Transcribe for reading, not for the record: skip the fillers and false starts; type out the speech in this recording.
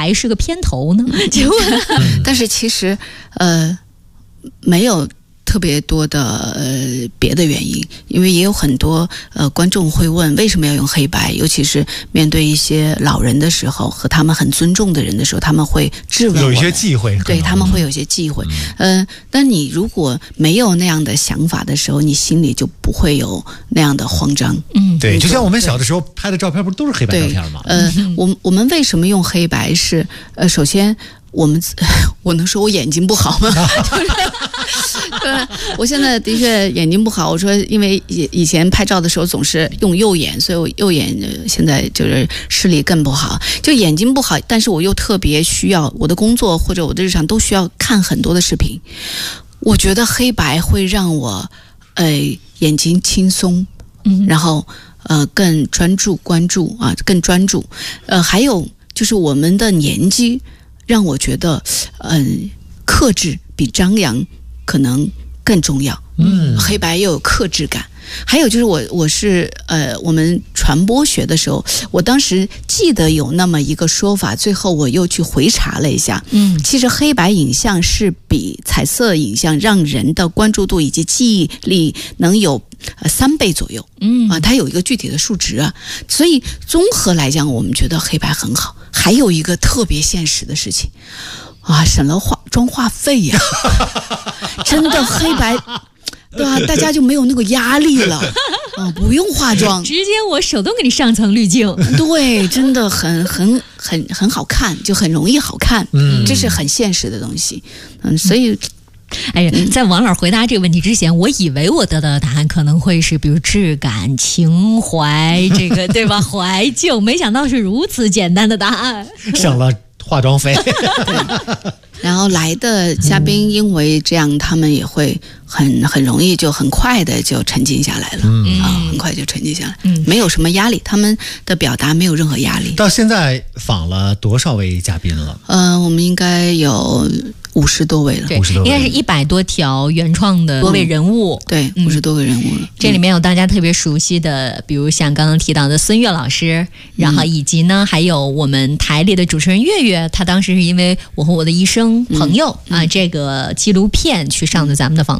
白是个片头呢？ 但是其实没有特别多的别的原因，因为也有很多观众会问为什么要用黑白，尤其是面对一些老人的时候和他们很尊重的人的时候，他们会质问我们， 有一些忌讳， 对，他们会有一些忌讳。但你如果没有那样的想法的时候，你心里就不会有那样的慌张。 对，就像我们小的时候拍的照片，不是都是黑白照片吗？ 我们为什么用黑白是首先我能说我眼睛不好吗？我现在的确眼睛不好。我说，因为以前拍照的时候总是用右眼，所以我右眼现在就是视力更不好，就眼睛不好。但是我又特别需要我的工作或者我的日常都需要看很多的视频。我觉得黑白会让我眼睛轻松，然后更专注关注啊，更专注。还有就是我们的年纪让我觉得克制比张扬可能更重要。黑白又有克制感。还有就是我是我们传播学的时候，我当时记得有那么一个说法，最后我又去回查了一下。其实黑白影像是比彩色影像让人的关注度以及记忆力能有3倍左右。它有一个具体的数值啊。所以综合来讲，我们觉得黑白很好。还有一个特别现实的事情啊，省了装话费呀。真的黑白。对啊，大家就没有那个压力了不用化妆， 直接我手动给你上层滤镜。 对，真的很好看，就很容易好看。这是很现实的东西。所以哎呀，在王老师回答这个问题之前，我以为我得到的答案可能会是比如质感、情怀，这个对吧？怀旧，没想到是如此简单的答案， 省了化妆费。 然后来的嘉宾因为这样，他们也会很容易就很快的就沉浸下来了。很快就沉浸下来，没有什么压力，他们的表达没有任何压力。 到现在访了多少位嘉宾了？ 我们应该有50多位了， 对，应该是100多条原创的多位人物， 对，50多位人物了。 这里面有大家特别熟悉的，比如像刚刚提到的孙越老师，然后以及呢还有我们台里的主持人月月，他当时是因为我和我的医生朋友这个纪录片去上的咱们的访